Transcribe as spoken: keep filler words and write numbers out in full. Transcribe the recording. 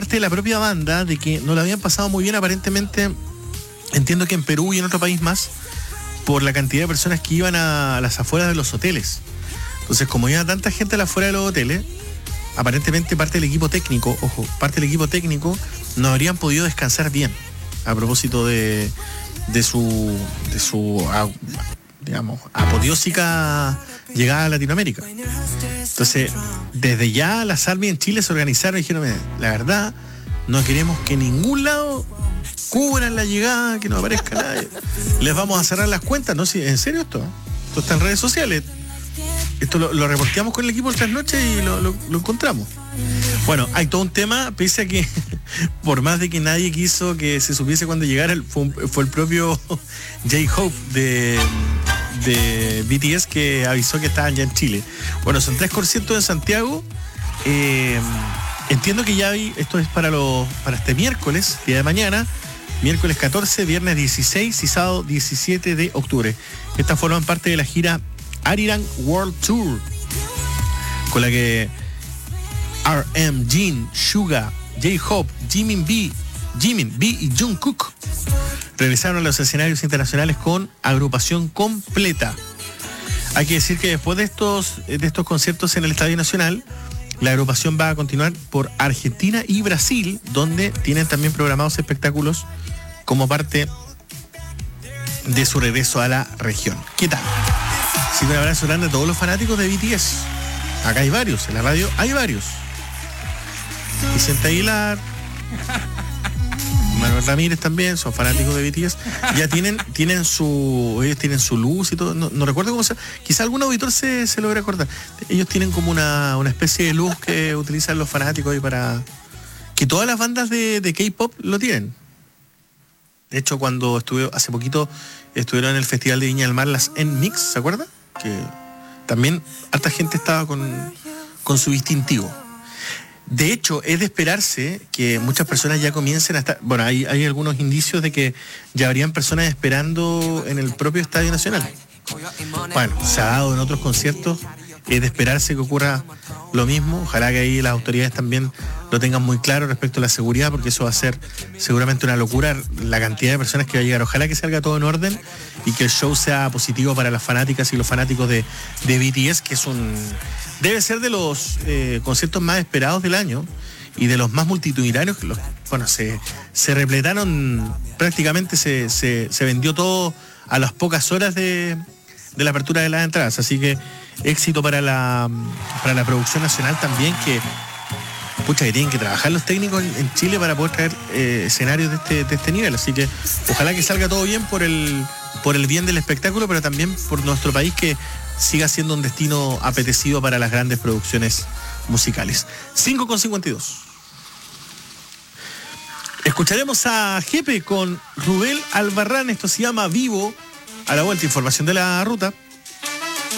parte de la propia banda de que no lo habían pasado muy bien, aparentemente, entiendo que en Perú y en otro país más, por la cantidad de personas que iban a las afueras de los hoteles. Entonces, como iba tanta gente a las afueras de los hoteles, aparentemente parte del equipo técnico, ojo, parte del equipo técnico no habrían podido descansar bien a propósito de, de su, de su digamos, apoteósica llegada a Latinoamérica. Entonces, desde ya las Army en Chile se organizaron y dijeron, la verdad, no queremos que en ningún lado cubran la llegada, que no aparezca nadie. Les vamos a cerrar las cuentas, ¿no? ¿En serio esto? Esto está en redes sociales. Esto lo, lo reporteamos con el equipo el trasnoche y lo, lo, lo encontramos. Bueno, hay todo un tema, pese a que por más de que nadie quiso que se supiese cuando llegara, fue, un, fue el propio J-Hope de, de B T S que avisó que estaban ya en Chile. Bueno, son tres conciertos en Santiago. Eh, entiendo que ya vi, esto es para, los, para este miércoles, día de mañana, miércoles catorce, viernes dieciséis y sábado diecisiete de octubre. Estas forman parte de la gira Arirang World Tour, con la que R M, Jin, Suga, J-Hope, Jimin B, Jimin B y Jungkook regresaron a los escenarios internacionales con agrupación completa. Hay que decir que después de estos, de estos conciertos en el Estadio Nacional, la agrupación va a continuar por Argentina y Brasil, donde tienen también programados espectáculos como parte de su regreso a la región. ¿Qué tal? Sí, un abrazo grande a todos los fanáticos de B T S. Acá hay varios, en la radio hay varios. Vicente Aguilar, Manuel Ramírez también son fanáticos de B T S. Ya tienen, tienen su, ellos tienen su luz y todo. No, no recuerdo cómo se. Quizá algún auditor se, se logra acordar. Ellos tienen como una, una especie de luz que utilizan los fanáticos ahí para. Que todas las bandas de, de K-pop lo tienen. De hecho, cuando estuve hace poquito estuvieron en el Festival de Viña del Mar las N-Mix, ¿se acuerda? Que también harta gente estaba con, con su distintivo. De hecho, es de esperarse que muchas personas ya comiencen a estar. Bueno, hay, hay algunos indicios de que ya habrían personas esperando en el propio Estadio Nacional. Bueno, se ha dado en otros conciertos. Es de esperarse que ocurra lo mismo. Ojalá que ahí las autoridades también lo tengan muy claro respecto a la seguridad, porque eso va a ser seguramente una locura, la cantidad de personas que va a llegar. Ojalá que salga todo en orden y que el show sea positivo para las fanáticas y los fanáticos de, de B T S, que es un debe ser de los eh, conciertos más esperados del año y de los más multitudinarios. Los, bueno, se, se repletaron, prácticamente se, se, se vendió todo a las pocas horas de, de la apertura de las entradas, así que éxito para la para la producción nacional también, que pucha que tienen que trabajar los técnicos en, en Chile para poder traer eh, escenarios de este, de este nivel, así que ojalá que salga todo bien por el por el bien del espectáculo, pero también por nuestro país, que siga siendo un destino apetecido para las grandes producciones musicales. cinco con cincuenta y dos. Escucharemos a Jepe con Rubén Albarrán, esto se llama Vivo. A la vuelta, información de la ruta.